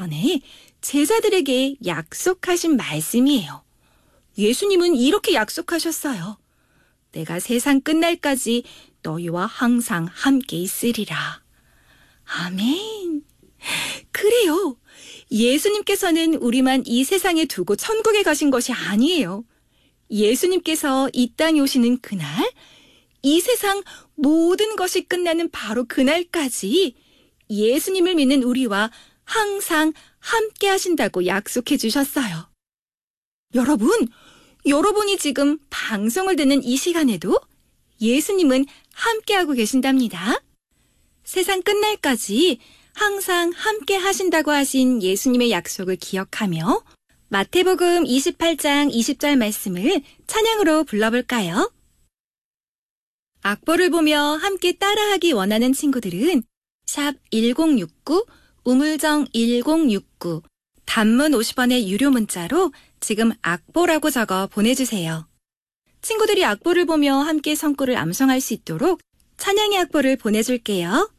전에 제자들에게 약속하신 말씀이에요. 예수님은 이렇게 약속하셨어요. 내가 세상 끝날까지 너희와 항상 함께 있으리라. 아멘. 그래요. 예수님께서는 우리만 이 세상에 두고 천국에 가신 것이 아니에요. 예수님께서 이 땅에 오시는 그날, 이 세상 모든 것이 끝나는 바로 그날까지 예수님을 믿는 우리와 항상 함께 하신다고 약속해 주셨어요. 여러분이 지금 방송을 듣는 이 시간에도 예수님은 함께하고 계신답니다. 세상 끝날까지 항상 함께 하신다고 하신 예수님의 약속을 기억하며 마태복음 28장 20절 말씀을 찬양으로 불러볼까요? 악보를 보며 함께 따라하기 원하는 친구들은 샵 1069 우물정 1069 단문 50원의 유료 문자로 지금 악보라고 적어 보내주세요. 친구들이 악보를 보며 함께 성구를 암송할 수 있도록 찬양의 악보를 보내줄게요.